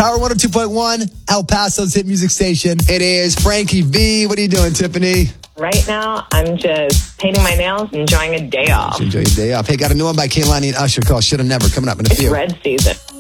Power 102.1, El Paso's hit music station. It is Frankie V. What are you doing, Tiffany? Right now, I'm just painting my nails and enjoying a day off. Enjoy your day off. Hey, got a new one by Kehlani and Usher called Shoulda Never coming up in a It's few. red season.